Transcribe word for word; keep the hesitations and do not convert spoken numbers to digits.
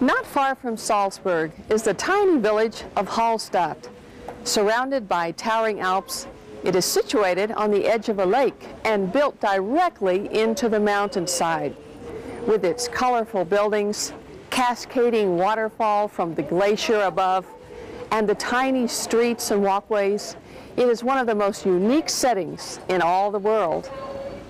Not far from Salzburg is the tiny village of Hallstatt. Surrounded by towering Alps, it is situated on the edge of a lake and built directly into the mountainside. With its colorful buildings, cascading waterfall from the glacier above, and the tiny streets and walkways, it is one of the most unique settings in all the world.